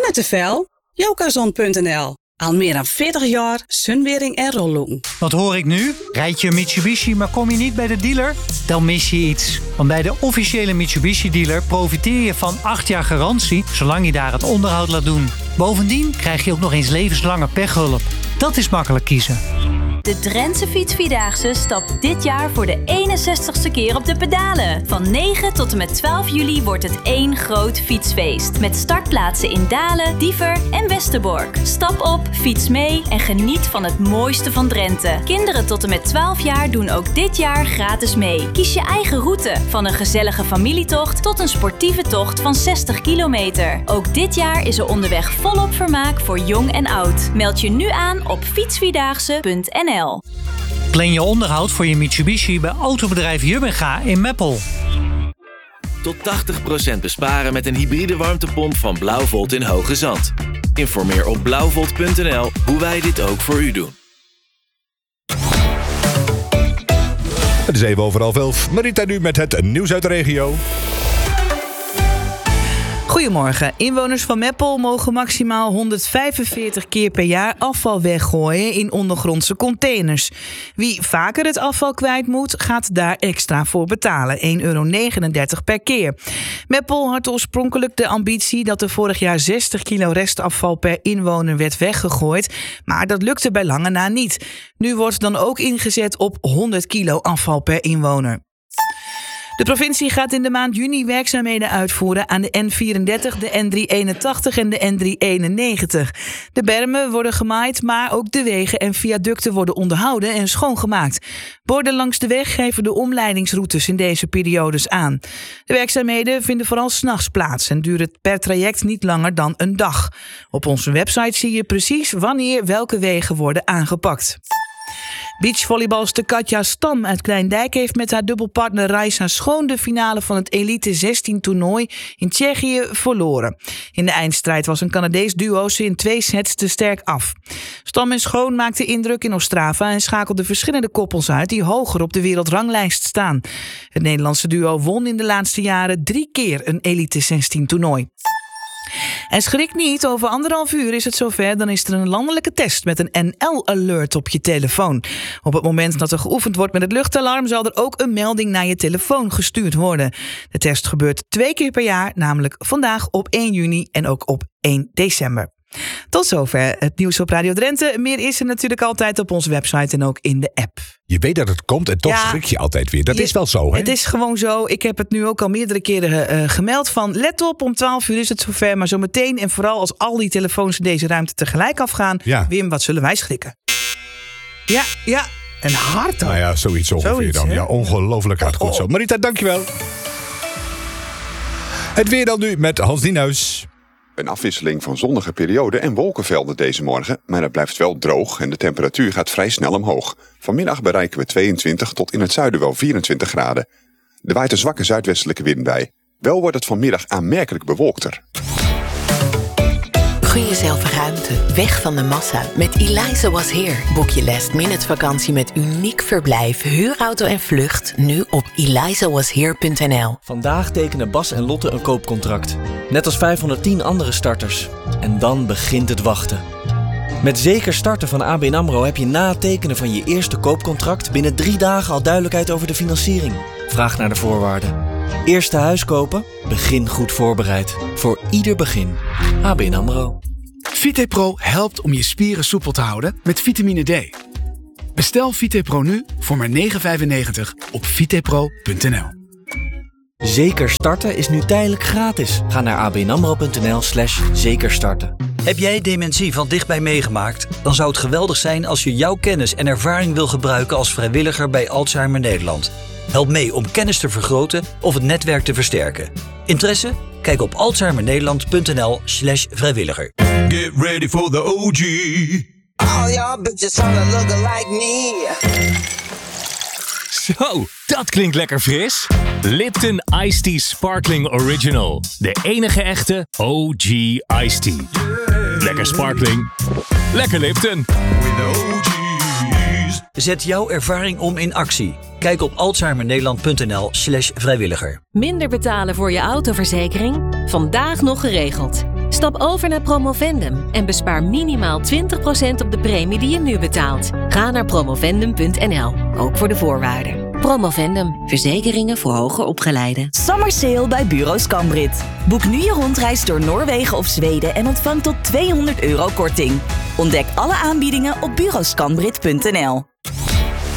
Zonne te fel? Jokazon.nl. Al meer dan 40 jaar sunwering en rolloen. Wat hoor ik nu? Rijd je een Mitsubishi, maar kom je niet bij de dealer? Dan mis je iets. Want bij de officiële Mitsubishi-dealer profiteer je van 8 jaar garantie, zolang je daar het onderhoud laat doen. Bovendien krijg je ook nog eens levenslange pechhulp. Dat is makkelijk kiezen. De Drentse Fietsvierdaagse stapt dit jaar voor de 61ste keer op de pedalen. Van 9 tot en met 12 juli wordt het één groot fietsfeest. Met startplaatsen in Dalen, Diever en Westerbork. Stap op, fiets mee en geniet van het mooiste van Drenthe. Kinderen tot en met 12 jaar doen ook dit jaar gratis mee. Kies je eigen route, van een gezellige familietocht tot een sportieve tocht van 60 kilometer. Ook dit jaar is er onderweg volop vermaak voor jong en oud. Meld je nu aan op fietsvierdaagse.nl. Plan je onderhoud voor je Mitsubishi bij autobedrijf Jumminga in Meppel. Tot 80% besparen met een hybride warmtepomp van Blauwvolt in Hoge Zand. Informeer op blauwvolt.nl hoe wij dit ook voor u doen. Het is even over 11:11. Marita nu met het nieuws uit de regio. Goedemorgen. Inwoners van Meppel mogen maximaal 145 keer per jaar afval weggooien in ondergrondse containers. Wie vaker het afval kwijt moet, gaat daar extra voor betalen. €1,39 per keer. Meppel had oorspronkelijk de ambitie dat er vorig jaar 60 kilo restafval per inwoner werd weggegooid. Maar dat lukte bij lange na niet. Nu wordt dan ook ingezet op 100 kilo afval per inwoner. De provincie gaat in de maand juni werkzaamheden uitvoeren aan de N34, de N381 en de N391. De bermen worden gemaaid, maar ook de wegen en viaducten worden onderhouden en schoongemaakt. Borden langs de weg geven de omleidingsroutes in deze periodes aan. De werkzaamheden vinden vooral 's nachts plaats en duren per traject niet langer dan een dag. Op onze website zie je precies wanneer welke wegen worden aangepakt. Beachvolleybalster Katja Stam uit Kleindijk heeft met haar dubbelpartner Raisa Schoon de finale van het Elite 16 toernooi in Tsjechië verloren. In de eindstrijd was een Canadees duo ze in 2 sets te sterk af. Stam en Schoon maakten indruk in Ostrava en schakelden verschillende koppels uit die hoger op de wereldranglijst staan. Het Nederlandse duo won in de laatste jaren 3 keer een Elite 16 toernooi. En schrik niet, over 1,5 uur is het zover. Dan is er een landelijke test met een NL-alert op je telefoon. Op het moment dat er geoefend wordt met het luchtalarm zal er ook een melding naar je telefoon gestuurd worden. De test gebeurt 2 keer per jaar, namelijk vandaag op 1 juni en ook op 1 december. Tot zover het nieuws op Radio Drenthe. Meer is er natuurlijk altijd op onze website en ook in de app. Je weet dat het komt en toch schrik je altijd weer. Dat is wel zo, hè? Het is gewoon zo. Ik heb het nu ook al meerdere keren gemeld van let op, om 12 uur is het zover. Maar zometeen en vooral als al die telefoons in deze ruimte tegelijk afgaan. Ja. Wim, wat zullen wij schrikken? Ja. En hard ook. Nou ja, zoiets ongeveer dan. Hè? Ja, ongelooflijk hard. Goed zo. Marita, dankjewel. Het weer dan nu met Hans Dienhuis. Een afwisseling van zonnige perioden en wolkenvelden deze morgen, maar het blijft wel droog en de temperatuur gaat vrij snel omhoog. Vanmiddag bereiken we 22 tot in het zuiden wel 24 graden. Er waait een zwakke zuidwestelijke wind bij. Wel wordt het vanmiddag aanmerkelijk bewolkter. Gun jezelf ruimte, weg van de massa. Met Eliza Was Here boek je last-minute vakantie met uniek verblijf, huurauto en vlucht nu op elizawashere.nl. Vandaag tekenen Bas en Lotte een koopcontract. Net als 510 andere starters. En dan begint het wachten. Met Zeker Starten van ABN AMRO heb je na het tekenen van je eerste koopcontract binnen 3 dagen al duidelijkheid over de financiering. Vraag naar de voorwaarden. Eerste huis kopen? Begin goed voorbereid. Voor ieder begin. ABN AMRO. VitePro helpt om je spieren soepel te houden met vitamine D. Bestel VitePro nu voor maar €9,95 op vitepro.nl. Zeker Starten is nu tijdelijk gratis. Ga naar abnamro.nl/zekerstarten. Heb jij dementie van dichtbij meegemaakt? Dan zou het geweldig zijn als je jouw kennis en ervaring wil gebruiken als vrijwilliger bij Alzheimer Nederland. Help mee om kennis te vergroten of het netwerk te versterken. Interesse? Kijk op alzheimernederland.nl/vrijwilliger. Get ready for the OG. All y'all bitches wanna look like me. Zo, dat klinkt lekker fris. Lipton Iced Tea Sparkling Original. De enige echte OG Iced Tea. Lekker sparkling. Lekker Lipton. Zet jouw ervaring om in actie. Kijk op alzheimernederland.nl/vrijwilliger. Minder betalen voor je autoverzekering? Vandaag nog geregeld. Stap over naar Promovendum en bespaar minimaal 20% op de premie die je nu betaalt. Ga naar promovendum.nl, ook voor de voorwaarden. Promovendum, verzekeringen voor hoger opgeleiden. Summer sale bij Bureau Scambrit. Boek nu je rondreis door Noorwegen of Zweden en ontvang tot €200 korting. Ontdek alle aanbiedingen op bureauscambrit.nl.